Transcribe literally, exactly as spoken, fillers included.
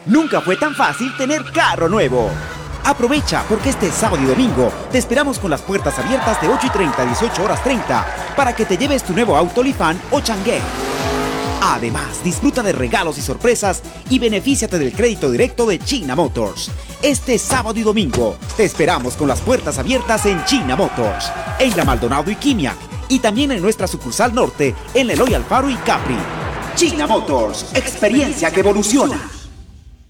Nunca fue tan fácil tener carro nuevo. Aprovecha porque este sábado y domingo te esperamos con las puertas abiertas de ocho y treinta a dieciocho horas treinta para que te lleves tu nuevo auto Lifan o Chang'e. Además, disfruta de regalos y sorpresas y benefíciate del crédito directo de China Motors. Este sábado y domingo te esperamos con las puertas abiertas en China Motors, en la Maldonado y Quimiac, y también en nuestra sucursal norte en Eloy Alfaro y Capri. China Motors, experiencia que evoluciona.